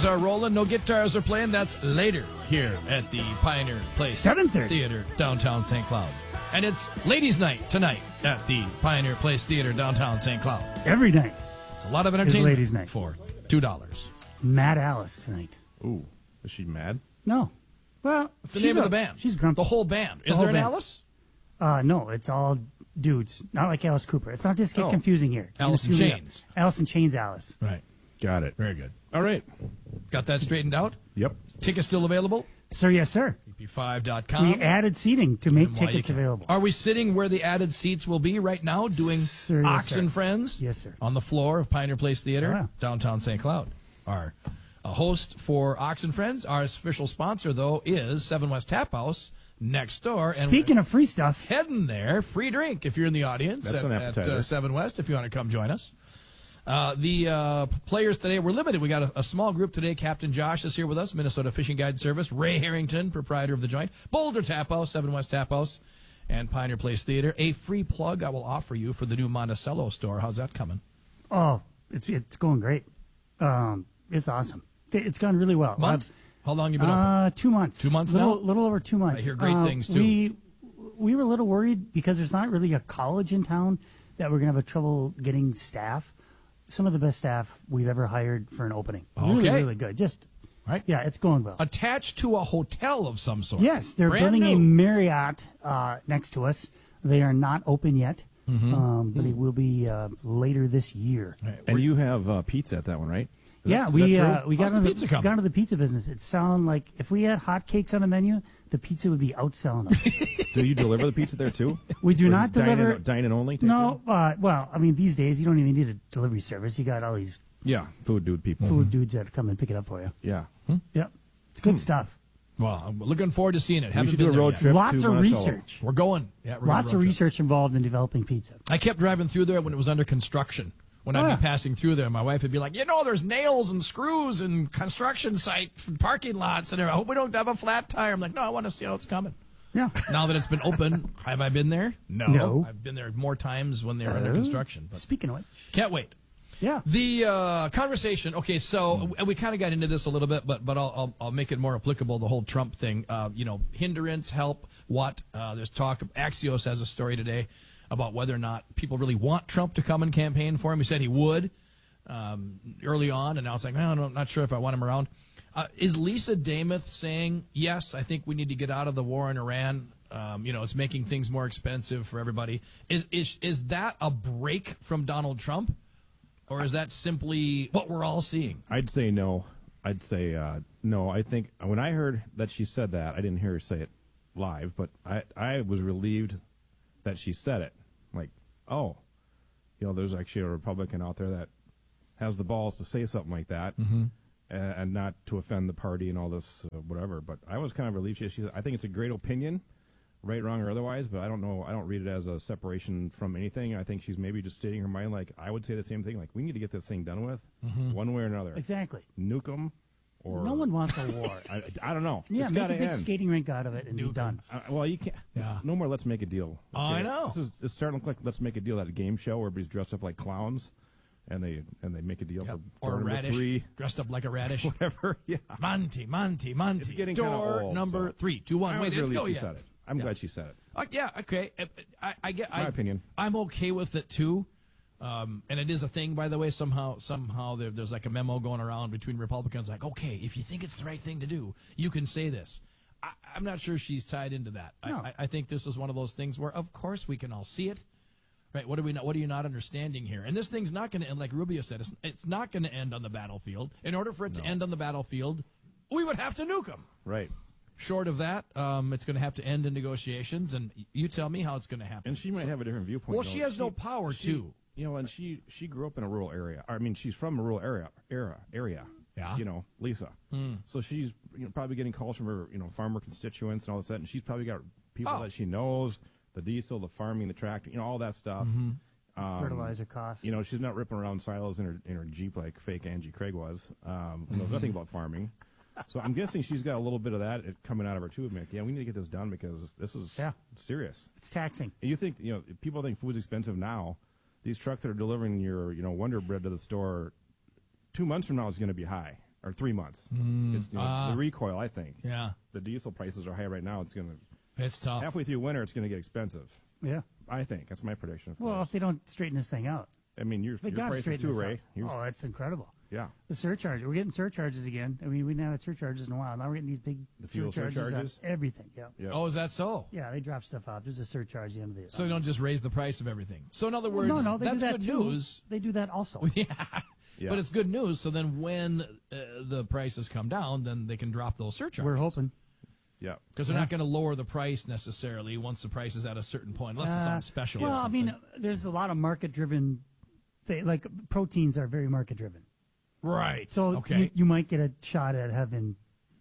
cameras are rolling, no guitars are playing. That's later here at the Pioneer Place 7:30 Theater, downtown St. Cloud. And it's Ladies' Night tonight at the Pioneer Place Theater, downtown St. Cloud. Every night. It's a lot of entertainment Ladies' Night. for $2. Mad Alice tonight. Ooh, is she mad? No. Well, What's the name of the band? She's grumpy. The whole band. Is The there whole an band. Alice? No, it's all dudes. Not like Alice Cooper. It's not just get Oh. confusing here. Alice in Chains. Alice in Chains, Alice. Right. Got it. Very good. All right. Got that straightened out? Yep. Tickets still available? Sir, yes, sir. pp5.com. We added seating to make tickets available. Are we sitting where the added seats will be right now doing Sir, yes, Ox sir. and Friends? Yes, sir. On the floor of Pioneer Place Theater, Yeah. downtown St. Cloud. Our host for Ox and Friends, our official sponsor, though, is 7 West Tap House next door. And Speaking of free stuff, heading there, free drink if you're in the audience That's an at appetizer. 7 West if you want to come join us. The players today, we're limited. We got a small group today. Captain Josh is here with us, Minnesota Fishing Guide Service. Ray Harrington, proprietor of The Joint. Boulder Tap House, 7 West Tap House, and Pioneer Place Theater. A free plug I will offer you for the new Monticello store. How's that coming? oh, it's going great. It's awesome. It's gone really well. Month? How long you been open? 2 months. 2 months little, now? Little over 2 months. I hear great things, too. We were a little worried because there's not really a college in town that we're going to have trouble getting staff. Some of the best staff we've ever hired for an opening. Really, Okay. really good. Just, Right. yeah, it's going well. Attached to a hotel of some sort. Yes, they're Brand building a new. Marriott next to us. They are not open yet, Mm-hmm. but it will be later this year. Right. And you have pizza at that one, right? Is Yeah, that- we is that true? we got How's the into pizza coming? got into the pizza business. It sounded like if we had hotcakes on the menu, the pizza would be outselling us. Do you deliver the pizza there too? We do Or is not it deliver. dine-in only? take No, in? well, I mean, these days you don't even need a delivery service. You got all these Yeah, food dude people. food dudes that come and pick it up for you. Yeah. Yep, it's good stuff. Well, I'm looking forward to seeing it. We Haven't should been do a there road yet. trip. Lots to of Monticello. research. We're going. Yeah, we're Lots going of road trip. research involved in developing pizza. I kept driving through there when it was under construction. When I'd yeah. be passing through there, my wife would be like, there's nails and screws and construction site parking lots, and I hope we don't have a flat tire. I'm like, no, I want to see how it's coming. Yeah. Now that it's been open, have I been there? No. I've been there more times when they were under construction. But Speaking of which, can't wait. yeah. The conversation. Okay, so we kind of got into this a little bit, but I'll make it more applicable. The whole Trump thing. Hindrance, help, what? There's talk. Axios has a story today about whether or not people really want Trump to come and campaign for him. He said he would early on, and now it's like, I'm not sure if I want him around. Is Lisa Damath saying, yes, I think we need to get out of the war in Iran? It's making things more expensive for everybody. Is that a break from Donald Trump? Or is that simply what we're all seeing? I'd say no. I'd say no. I think when I heard that she said that, I didn't hear her say it live, but I was relieved that she said it. Like, there's actually a Republican out there that has the balls to say something like that, and not to offend the party and all this whatever. But I was kind of relieved. I think it's a great opinion, right, wrong, or otherwise. But I don't know. I don't read it as a separation from anything. I think she's maybe just stating her mind. Like I would say the same thing. Like we need to get this thing done with, one way or another. Exactly. Nuke them, or No one wants a war. I don't know. Yeah, It's make gotta a big end. skating rink out of it and be done. Well, you can't. Yeah. No more. Let's make a deal. Oh, I know. It's starting to look like let's make a deal at a game show where everybody's dressed up like clowns, and they make a deal Yep. for Or a door number radish, 3, dressed up like a radish. whatever. Yeah. Monty. It's getting kinda Door old, number so. 3, 2, 1. I Wait, was didn't relieved go she yet. said it. I'm glad she said it. Yeah, okay. I get My opinion. I'm okay with it too. And it is a thing, by the way. Somehow there's like a memo going around between Republicans, like, okay, if you think it's the right thing to do, you can say this. I'm not sure she's tied into that. No. I think this is one of those things where, of course, we can all see it. Right? What are you not understanding here? And this thing's not going to end, like Rubio said. It's not going to end on the battlefield. In order for it to end on the battlefield, we would have to nuke them. Right. Short of that, it's going to have to end in negotiations, and you tell me how it's going to happen. And she might have a different viewpoint. Well, though. she has no power, too. And she grew up in a rural area. I mean, she's from a rural area. Yeah. Lisa. So she's probably getting calls from her, farmer constituents and all of that, and she's probably got people that she knows, the diesel, the farming, the tractor, all that stuff. Fertilizer costs. She's not ripping around silos in her Jeep like fake Angie Craig was. Who knows nothing about farming. So I'm guessing she's got a little bit of that coming out of her too. Like, we need to get this done because this is serious. It's taxing. And you think, people think food's expensive now. These trucks that are delivering your, Wonder Bread to the store, 2 months from now is going to be high. or 3 months. It's the recoil. I think. Yeah, The diesel prices are high right now. It's going to it's tough. halfway through winter. It's going to get expensive. Yeah. I think that's my prediction. Well, if they don't straighten this thing out, I mean, your they got to prices straighten too, this Ray. out. Yours- Oh, that's incredible. yeah. The surcharge. We're getting surcharges again. I mean, we didn't have surcharges in a while. Now we're getting these big The fuel surcharges on surcharges? everything. Yeah. Yeah. Oh, is that so? Yeah, they drop stuff out. There's a surcharge at the end of the year. So they don't just raise the price of everything. So in other words, no, they that's do that good too. news. They do that also. Yeah. But it's good news. So then when the prices come down, then they can drop those surcharges. We're hoping. Yeah. Because they're not going to lower the price necessarily once the price is at a certain point, unless it's on special. Well, or I something. mean, there's a lot of market-driven. Like proteins are very market-driven. right. So okay. you might get a shot at having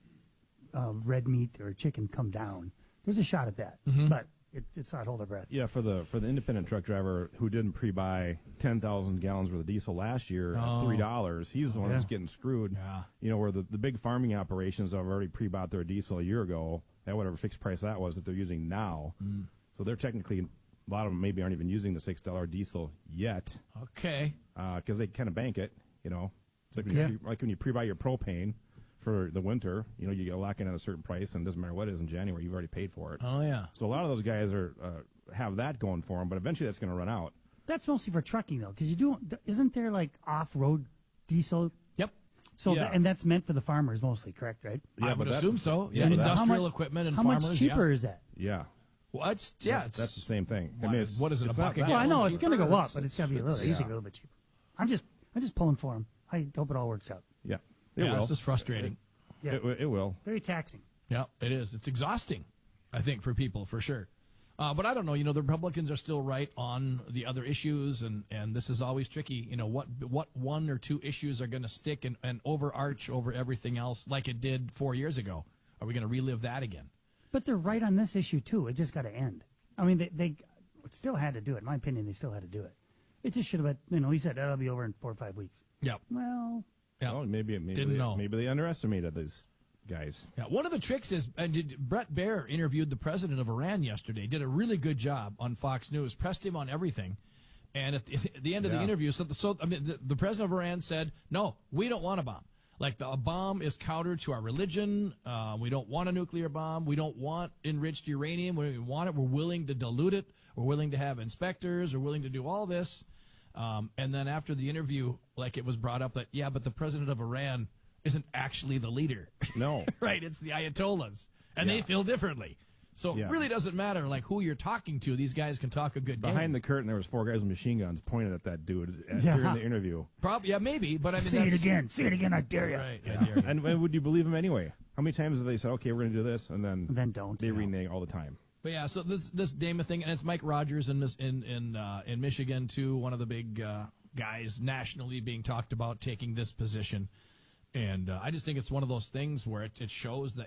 red meat or chicken come down. There's a shot at that, but it's not hold our breath. Yeah, for the independent truck driver who didn't pre-buy 10,000 gallons worth of diesel last year at $3, he's the one that's getting screwed. Yeah. You know, where the big farming operations have already pre-bought their diesel a year ago at whatever fixed price that was that they're using now. So they're technically, a lot of them maybe aren't even using the $6 diesel yet Okay. because they kind of bank it. You know, it's like Yeah. like when you pre-buy your propane for the winter. You know, you lock in at a certain price, and it doesn't matter what it is in January, you've already paid for it. Oh yeah. So a lot of those guys are have that going for them, but eventually that's going to run out. That's mostly for trucking though, because isn't there like off-road diesel? Yep. So Yeah. and that's meant for the farmers mostly, correct? Right? I but would that's- assume so. Yeah, but that's- industrial equipment and how farmers. much cheaper Yeah. is that? Yeah, What? that's the same thing. What is- what is it, it's a not buck a that gallon? Well, I know much it's going to cheaper. go up, but it's got to be a little it's- easier, a little bit cheaper. I'm just pulling for them. I hope it all works out. Yeah, it Yeah, will. this is frustrating. Yeah, It will. very taxing. Yeah, it is. It's exhausting, I think, for people, for sure. But I don't know. You know, the Republicans are still right on the other issues, and this is always tricky. You know, what one or two issues are going to stick and overarch over everything else like it did 4 years ago? Are we going to relive that again? But they're right on this issue too. It just got to end. I mean, they still had to do it. In my opinion, they still had to do it. It just should have been. He said that'll be over in 4 or 5 weeks. Yeah. Well, Yeah. Well, maybe Didn't know. Maybe they underestimated these guys. Yeah, one of the tricks is, Brett Baer interviewed the president of Iran yesterday, did a really good job on Fox News, pressed him on everything. And at the end of the Yeah. interview, the president of Iran said, no, we don't want a bomb. Like, a bomb is counter to our religion. We don't want a nuclear bomb. We don't want enriched uranium. We want it. We're willing to dilute it. We're willing to have inspectors. We're willing to do all this. And then after the interview, like, it was brought up that, yeah, but the president of Iran isn't actually the leader. No. Right, it's the Ayatollahs, and they Yeah. feel differently. So Yeah. it really doesn't matter like who you're talking to. These guys can talk a good game. Behind the curtain, there was 4 guys with machine guns pointed at that dude Yeah. during the interview. Yeah, maybe, but I mean, say it that's- again. Say it again. I dare you. Right, I dare you. And would you believe them anyway? How many times have they said, "Okay, we're going to do this," and then don't. they renege all the time? But yeah, so this Dama thing, and it's Mike Rogers in Michigan too, one of the big guys nationally being talked about taking this position. And I just think it's one of those things where it shows that